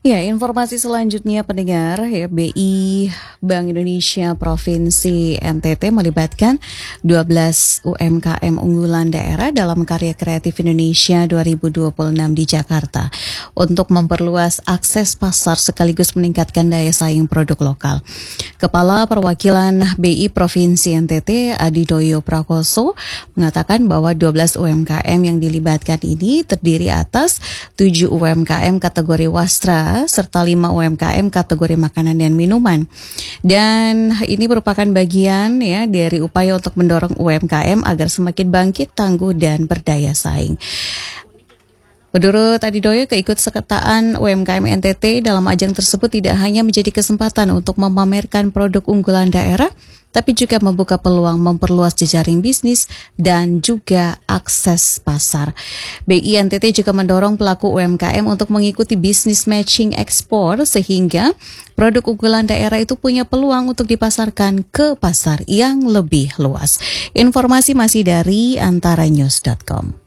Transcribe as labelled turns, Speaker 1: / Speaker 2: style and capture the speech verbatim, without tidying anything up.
Speaker 1: Ya, informasi selanjutnya pendengar, ya, B I Bank Indonesia Provinsi N T T melibatkan dua belas U M K M unggulan daerah dalam Karya Kreatif Indonesia dua ribu dua puluh enam di Jakarta untuk memperluas akses pasar sekaligus meningkatkan daya saing produk lokal. Kepala Perwakilan B I Provinsi N T T Adidoyo Prakoso mengatakan bahwa dua belas U M K M yang dilibatkan ini terdiri atas tujuh U M K M kategori wastra serta lima U M K M kategori makanan dan minuman. Dan ini merupakan bagian ya dari upaya untuk mendorong U M K M agar semakin bangkit, tangguh dan berdaya saing. Menurut Adidoyo, keikutsertaan U M K M N T T dalam ajang tersebut tidak hanya menjadi kesempatan untuk memamerkan produk unggulan daerah, tapi juga membuka peluang memperluas jejaring bisnis dan juga akses pasar. B I N T T juga mendorong pelaku U M K M untuk mengikuti bisnis matching ekspor sehingga produk unggulan daerah itu punya peluang untuk dipasarkan ke pasar yang lebih luas. Informasi masih dari antara news dot com.